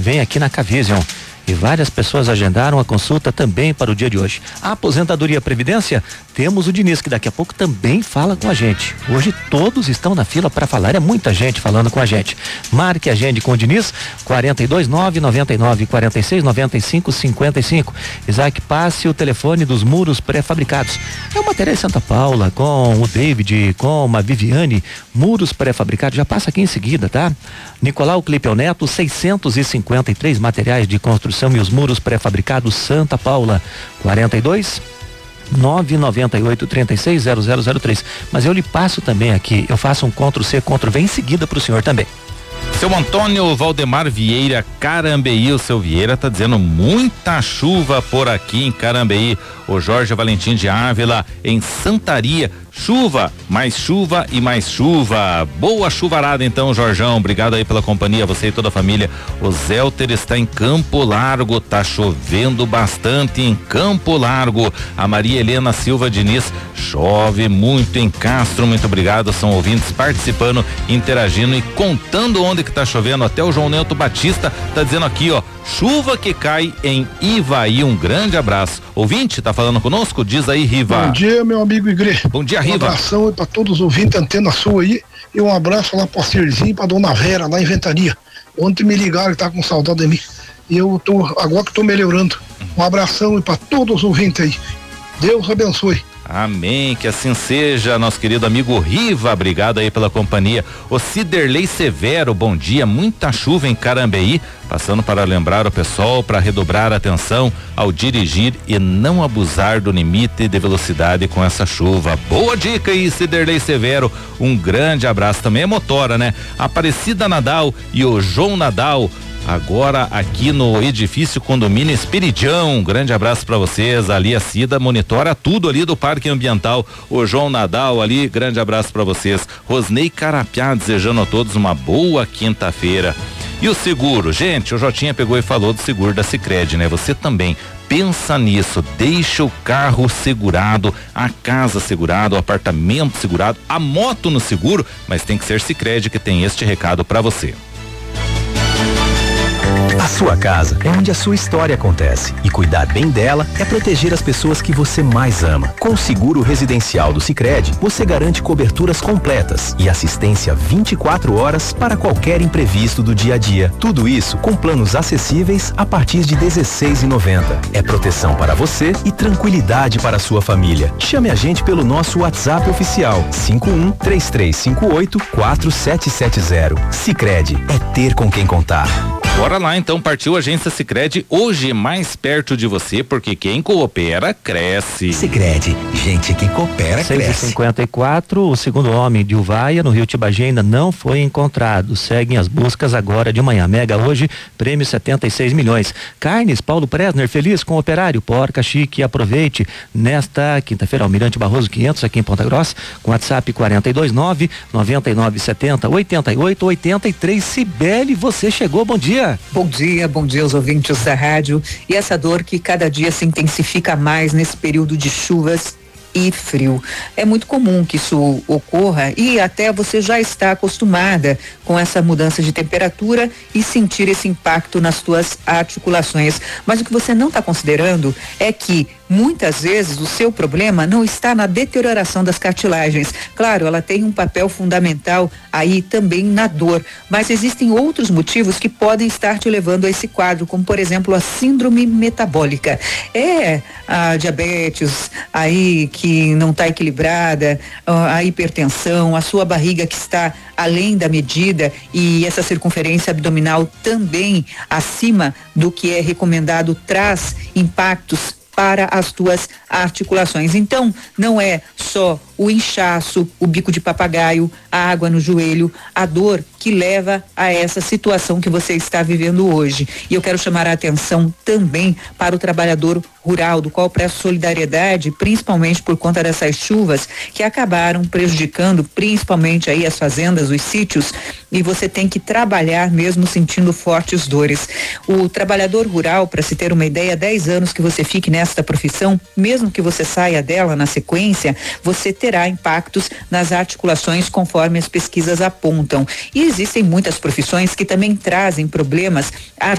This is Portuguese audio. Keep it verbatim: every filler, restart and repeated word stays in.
vem aqui na Cavision. E várias pessoas agendaram a consulta também para o dia de hoje. A aposentadoria e previdência, temos o Diniz, que daqui a pouco também fala com a gente. Hoje todos estão na fila para falar, é muita gente falando com a gente. Marque a agende com o Diniz, quarenta e dois, nove noventa e nove, quarenta e seis, noventa e cinco, cinquenta e cinco. Isaac, passe o telefone dos muros pré-fabricados. É o Materiais Santa Paula, com o David, com a Viviane, muros pré-fabricados, já passa aqui em seguida, tá? Nicolau Clipel Neto, seiscentos e cinquenta e três materiais de construção e os muros pré-fabricados Santa Paula, quarenta e dois, nove noventa e oito, trinta e seis, zero zero zero três. Mas eu lhe passo também aqui, eu faço um Ctrl C, Ctrl V em seguida para o senhor também. Seu Antônio Valdemar Vieira, Carambeí, o seu Vieira tá dizendo muita chuva por aqui em Carambeí. O Jorge Valentim de Ávila, em Santaria, chuva, mais chuva e mais chuva. Boa chuvarada então, Jorjão, obrigado aí pela companhia, você e toda a família. O Zelter está em Campo Largo, tá chovendo bastante em Campo Largo. A Maria Helena Silva Diniz, chove muito em Castro, muito obrigado, são ouvintes participando, interagindo e contando onde que tá chovendo. Até o João Neto Batista tá dizendo aqui, ó, chuva que cai em Ivaí, um grande abraço. Ouvinte, tá falando conosco? Diz aí, Riva. Bom dia, meu amigo Igre. Bom dia, Riva. Um abração aí pra todos os ouvintes, antena sua aí, e um abraço lá pro Cirzinho e pra dona Vera, lá em Ventania. Ontem me ligaram que tá com saudade de mim, e eu tô, agora que tô melhorando. Um abração aí pra todos os ouvintes aí. Deus abençoe. Amém, que assim seja, nosso querido amigo Riva, obrigado aí pela companhia. O Ciderley Severo, bom dia, muita chuva em Carambeí, passando para lembrar o pessoal para redobrar a atenção ao dirigir e não abusar do limite de velocidade com essa chuva. Boa dica aí, Ciderley Severo, um grande abraço. Também é motora, né? Aparecida Nadal e o João Nadal, agora aqui no edifício Condomínio Espiridião. Um grande abraço para vocês. Ali a Cida monitora tudo ali do Parque Ambiental. O João Nadal ali, grande abraço para vocês. Rosnei Carapiá desejando a todos uma boa quinta-feira. E o seguro, gente, o Jotinha pegou e falou do seguro da Sicredi, né? Você também pensa nisso, deixa o carro segurado, a casa segurada, o apartamento segurado, a moto no seguro, mas tem que ser Sicredi que tem este recado para você. A sua casa é onde a sua história acontece e cuidar bem dela é proteger as pessoas que você mais ama. Com o seguro residencial do Sicredi, você garante coberturas completas e assistência vinte e quatro horas para qualquer imprevisto do dia a dia. Tudo isso com planos acessíveis a partir de dezesseis reais e noventa centavos. É proteção para você e tranquilidade para a sua família. Chame a gente pelo nosso WhatsApp oficial cinco um três três cinco oito quatro sete sete zero. Sicredi é ter com quem contar. Bora lá então, partiu a Agência Sicredi, hoje mais perto de você, porque quem coopera, cresce. Sicredi, gente que coopera, cresce. seis e cinquenta e quatro, o segundo homem de Uvaia, no Rio Tibagi, ainda não foi encontrado. Seguem as buscas agora de manhã. Mega hoje, prêmio setenta e seis milhões. Carnes, Paulo Presner, feliz com o operário. Porca Chique, aproveite nesta quinta-feira, Almirante Barroso quinhentos aqui em Ponta Grossa, com WhatsApp quarenta e dois, nove noventa e nove setenta, oitenta e oito, oitenta e três. Cibele, você chegou, bom dia. Bom dia, bom dia aos ouvintes da rádio. E essa dor que cada dia se intensifica mais nesse período de chuvas e frio. É muito comum que isso ocorra e até você já está acostumada com essa mudança de temperatura e sentir esse impacto nas suas articulações. Mas o que você não está considerando é que muitas vezes o seu problema não está na deterioração das cartilagens. Claro, ela tem um papel fundamental aí também na dor, mas existem outros motivos que podem estar te levando a esse quadro, como por exemplo a síndrome metabólica. É a diabetes aí que não está equilibrada, a hipertensão, a sua barriga que está além da medida e essa circunferência abdominal também acima do que é recomendado traz impactos para as tuas articulações. Então, não é só o inchaço, o bico de papagaio, a água no joelho, a dor que leva a essa situação que você está vivendo hoje. E eu quero chamar a atenção também para o trabalhador rural, do qual presto solidariedade, principalmente por conta dessas chuvas que acabaram prejudicando principalmente aí as fazendas, os sítios, e você tem que trabalhar mesmo sentindo fortes dores. O trabalhador rural, para se ter uma ideia, dez anos que você fique nesta profissão, mesmo que você saia dela na sequência, você terá impactos nas articulações conforme as pesquisas apontam. E existem muitas profissões que também trazem problemas